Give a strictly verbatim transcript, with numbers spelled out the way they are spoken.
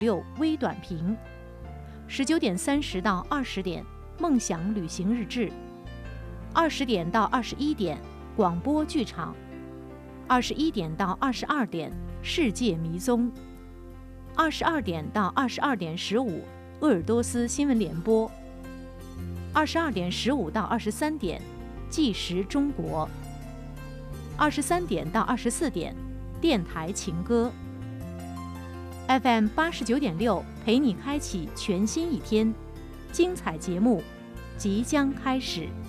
六微短评。十九点三十到二十点，梦想旅行日志。二十点到二十一点，广播剧场。二十一点到二十二点，世界迷踪。二十二点到二十二点十五，鄂尔多斯新闻联播。二十二点十五到二十三点，纪实中国。二十三点到二十四点，电台情歌。F M 八十九点六，陪你开启全新一天，精彩节目即将开始。